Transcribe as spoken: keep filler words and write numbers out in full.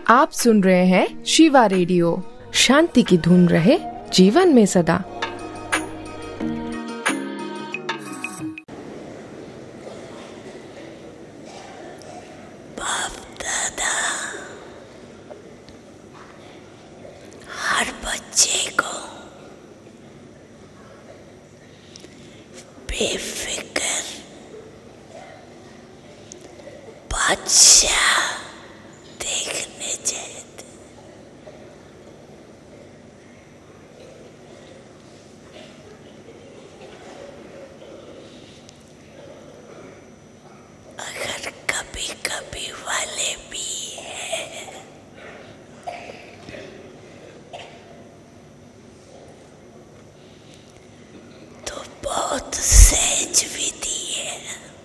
आप सुन रहे हैं शिवा रेडियो। शांति की धुन रहे जीवन में सदा। बाप दादा हर बच्चे को बेफिक्र बादशाह देखने चाहिए। अगर कभी कभी वाले भी हैं